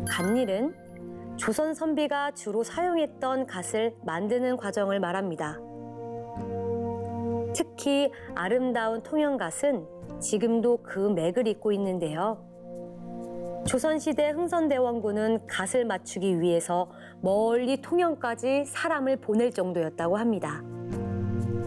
갓일은 조선 선비가 주로 사용했던 갓을 만드는 과정을 말합니다. 특히 아름다운 통영갓은 지금도 그 맥을 잇고 있는데요. 조선시대 흥선대원군은 갓을 맞추기 위해서 멀리 통영까지 사람을 보낼 정도였다고 합니다.